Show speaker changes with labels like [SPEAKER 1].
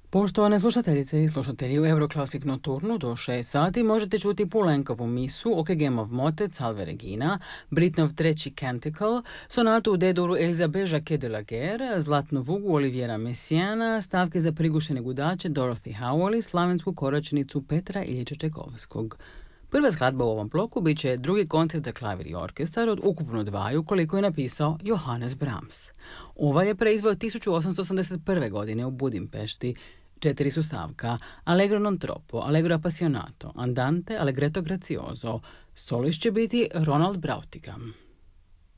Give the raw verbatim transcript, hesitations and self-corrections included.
[SPEAKER 1] Poštovane slušateljice i slušatelji, u Euroclassic Nocturnu do šest sati možete čuti Pulenkovu misu, Okegемov motec Salve Regina, Britnov treći Canticle, sonatu u D-duru Elisabeth Jacquet de la Guerre, Zlatnu vugu Oliviera Messiana, stavke za prigušene gudače Dorothy Howell i slavensku koračnicu Petra Iljiča Čajkovskog. Prva skladba u ovom bloku bit će drugi koncert za klavir i orkestar od ukupno dvaju koliko je napisao Johannes Brahms. Ova je preizveo tisuću osamsto osamdeset prve. godine u Budimpešti. Četiri su stavka: Allegro non troppo, Allegro appassionato, Andante, Allegretto grazioso. Solist će biti Ronald Brautigam.